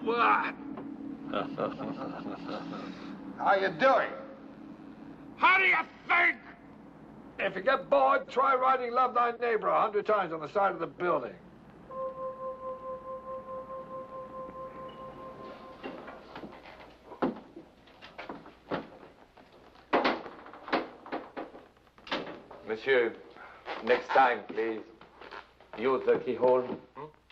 What? How you doing? How do you think? If you get bored, try writing Love Thy Neighbor 100 times on the side of the building. Monsieur, next time, please, use the keyhole.